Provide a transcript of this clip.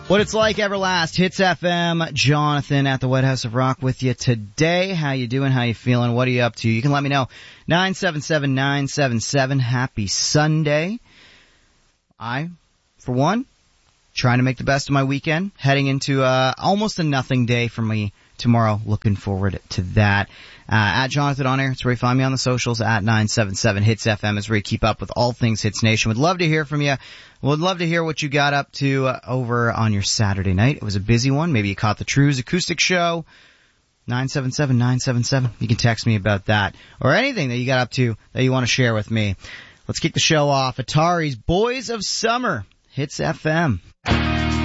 What it's like, Everlast, Hits FM, Jonathan at the White House of Rock with you today. How you doing? How you feeling? What are you up to? You can let me know. 977-977. Happy Sunday. I, for one, trying to make the best of my weekend. Heading into almost a nothing day for me tomorrow. Looking forward to that. At Jonathan On Air, it's where you find me on the socials. At 977 Hits FM is where you keep up with all things Hits Nation. Would love to hear from you. Would love to hear what you got up to over on your Saturday night. It was a busy one. Maybe you caught the Trues acoustic show. 977-977. You can text me about that or anything that you got up to that you want to share with me. Let's kick the show off. Atari's Boys of Summer. Hits FM.